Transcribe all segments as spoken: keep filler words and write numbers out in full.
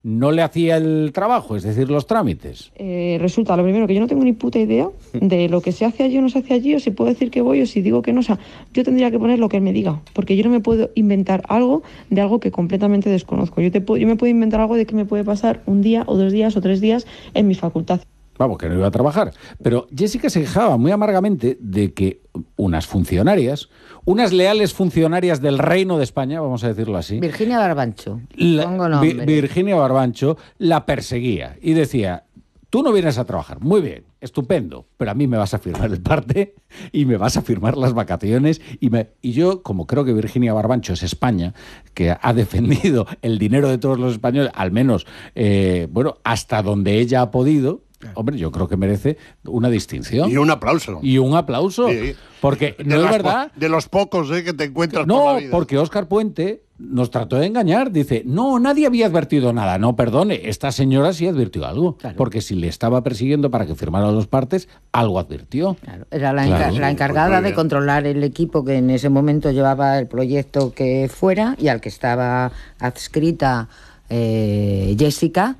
no le hacía el trabajo, es decir, los trámites. Eh, resulta, lo primero, que yo no tengo ni puta idea de lo que se hace allí o no se hace allí, o si puedo decir que voy o si digo que no. O sea, yo tendría que poner lo que él me diga, porque yo no me puedo inventar algo de algo que completamente desconozco. Yo, te puedo, yo me puedo inventar algo de que me puede pasar un día o dos días o tres días en mi facultad. Vamos, que no iba a trabajar. Pero Jessica se quejaba muy amargamente de que unas funcionarias, unas leales funcionarias del Reino de España, vamos a decirlo así. Virginia Barbancho. La, Pongo nombre. Virginia Barbancho la perseguía y decía, tú no vienes a trabajar, muy bien, estupendo, pero a mí me vas a firmar el parte y me vas a firmar las vacaciones. Y, me, y yo, como creo que Virginia Barbancho es España, que ha defendido el dinero de todos los españoles, al menos, eh, bueno, hasta donde ella ha podido, hombre, yo creo que merece una distinción. Y un aplauso. Y un aplauso. Sí. Porque de no es verdad. De los pocos eh, que te encuentras no, por la vida. Porque Óscar Puente nos trató de engañar. Dice, no, nadie había advertido nada. No, perdone, esta señora sí advirtió algo. Claro. Porque si le estaba persiguiendo para que firmara los partes, algo advirtió. Claro. Era la, claro. enca la encargada pues de controlar el equipo que en ese momento llevaba el proyecto que fuera y al que estaba adscrita eh, Jessica.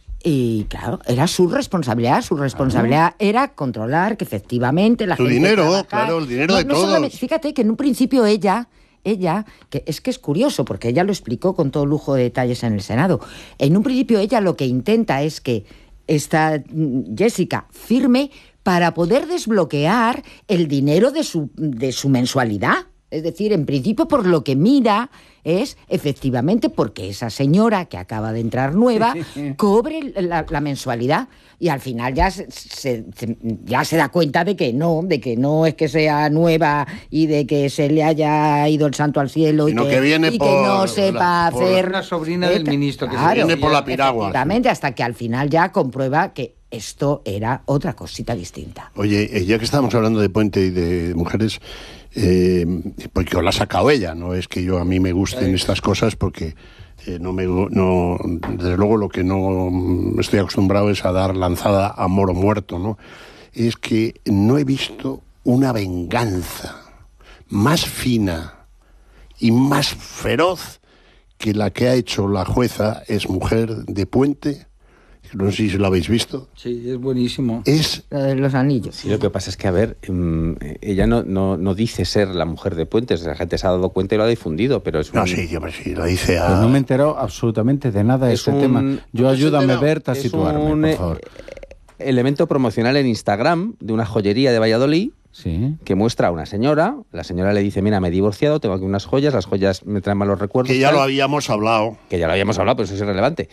Y claro, era su responsabilidad, su responsabilidad uh-huh. era controlar que efectivamente la tu gente dinero, trabajar. Claro, el dinero no, de no todos. Fíjate que en un principio ella, ella, que es que es curioso porque ella lo explicó con todo lujo de detalles en el Senado, en un principio ella lo que intenta es que esta Jessica firme para poder desbloquear el dinero de su, de su mensualidad. Es decir, en principio por lo que mira es efectivamente porque esa señora que acaba de entrar nueva cobre la, la mensualidad y al final ya se, se, ya se da cuenta de que no, de que no es que sea nueva y de que se le haya ido el santo al cielo y, que, que, viene y por, que no sepa la, hacer... Una sobrina del ministro que claro, se viene por la piragua. Efectivamente, hasta que al final ya comprueba que esto era otra cosita distinta. Oye, ya que estábamos hablando de Puente y de mujeres... Eh, porque os la ha sacado ella, no es que yo a mí me gusten estas cosas porque eh, no me no desde luego lo que no estoy acostumbrado es a dar lanzada a moro muerto, ¿no? Es que no he visto una venganza más fina y más feroz que la que ha hecho la jueza es mujer de Puente. No sé si lo habéis visto. Sí, es buenísimo. Es de los anillos. Sí, lo que pasa es que, a ver, um, ella no, no, no dice ser la mujer de Puentes. La gente se ha dado cuenta y lo ha difundido, pero es un... No, sí, hombre, sí, lo dice a... Pues no me he enterado absolutamente de nada de este un... tema. Yo ayúdame, Berta, a situarme, un... por favor. Elemento promocional en Instagram de una joyería de Valladolid. Sí. Que muestra a una señora, la señora le dice, mira, me he divorciado, tengo aquí unas joyas, las joyas me traen malos recuerdos. Que ya tal. lo habíamos hablado. Que ya lo habíamos hablado, pero eso es irrelevante.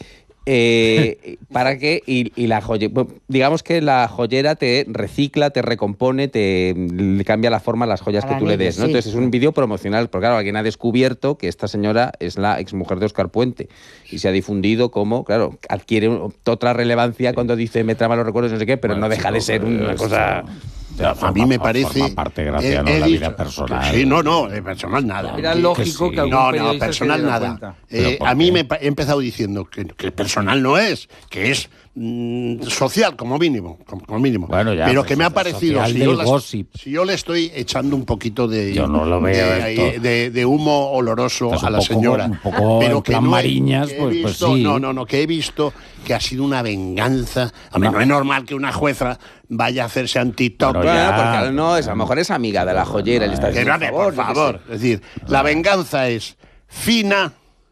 Eh, para que, y, y la joye, digamos que la joyera te recicla, te recompone, te le cambia la forma a las joyas Para que tú le des, ¿no? Sí. Entonces es un vídeo promocional, porque claro, alguien ha descubierto que esta señora es la exmujer de Óscar Puente y se ha difundido como, claro, adquiere otra relevancia cuando dice me trae malos recuerdos, no sé qué, pero bueno, no deja chico, de ser una esto... cosa... A forma, mí me parece... Forma parte, gracias, no, la vida personal. Sí, no, no, de personal nada. Era lógico que, sí. que No, no, personal nada. Eh, a mí me he empezado diciendo que, que personal no es, que es mm, social, como mínimo. Como, como mínimo. Bueno, ya, pero pues, que me ha parecido... Si yo, las, si yo le estoy echando un poquito de... Yo no lo veo de, de, de humo oloroso pues a la poco, señora. Un poco pero que no mariñas, he, pues, visto, pues sí. No, no, no, que he visto que ha sido una venganza. Hombre, no. no es normal que una jueza vaya a hacerse anti-TikTok. Bueno, bueno, porque no, es, a lo mejor es amiga de la joyera. No, le está diciendo, por favor. Por favor. Es decir, la venganza es fina,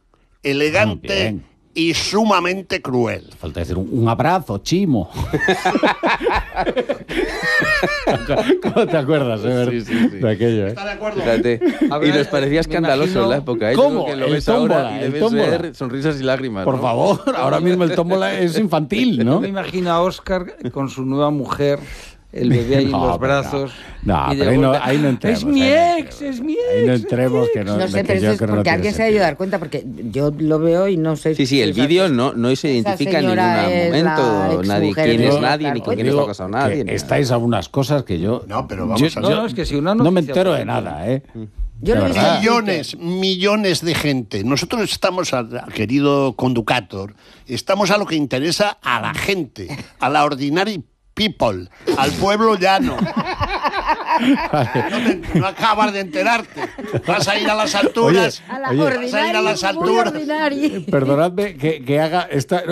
elegante y sumamente cruel. Falta decir un, un abrazo, Chimo. ¿Cómo te acuerdas, eh? Sí, sí, sí. De aquello, ¿eh? ¿Está de acuerdo? Fíjate. Y nos parecía escandaloso imagino... en la época. ¿eh? ¿Cómo? Que lo el ves tómbola, ahora y el debes tómbola. ver sonrisas y lágrimas. Por ¿no? favor, ahora mismo el tómbola es infantil, ¿no? Me imagino a Óscar con su nueva mujer, el bebé ahí no, en los brazos. No, no pero ahí no, ahí no entremos. Es mi ex, no es mi ex. Ahí no entremos, que no. No sé, que pero yo eso es porque no alguien se ha ido a dar cuenta, porque yo lo veo y no sé. Sí, sí, el vídeo no, no se identifica en ningún momento. Nadie quién es nadie, ni con quién está casado nadie. Estáis a unas cosas que yo. No, pero vamos yo, a ver. No, no, es que si una no me entero de nada, ¿eh? Yo no millones, millones de gente. Nosotros estamos, a, querido conducator, estamos a lo que interesa a la gente, a la ordinary people, al pueblo llano. No, te- no acabas de enterarte. Vas a ir a las alturas. Oye, A la Oye, ordinaria, vas a ir a las muy alturas. ordinaria. Perdonadme que, que haga esta...